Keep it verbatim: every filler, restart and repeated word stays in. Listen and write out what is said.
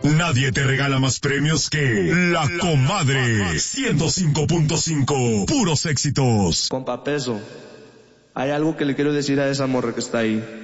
Nadie te regala más premios que La Comadre. ciento cinco punto cinco, puros éxitos. Compa Peso, hay algo que le quiero decir a esa morra que está ahí.